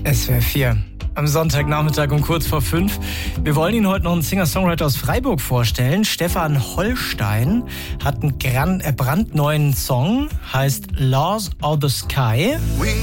SWR 4. Am Sonntagnachmittag um kurz vor 5. Wir wollen Ihnen heute noch einen Singer-Songwriter aus Freiburg vorstellen. Stefan Hollstein hat einen brandneuen Song, heißt Laws of the Sky.